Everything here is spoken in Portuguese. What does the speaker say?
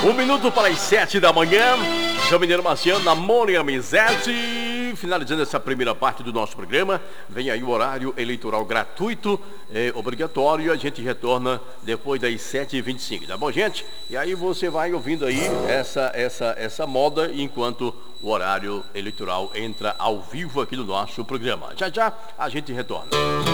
Um minuto para as 7 da manhã. João Mineiro Marciano, Namoro e Amizade. Finalizando essa primeira parte do nosso programa. Vem aí o horário eleitoral gratuito, obrigatório. A gente retorna depois das 7h25, tá bom, gente? E aí você vai ouvindo aí essa moda enquanto o horário eleitoral entra ao vivo aqui no nosso programa. Já já a gente retorna.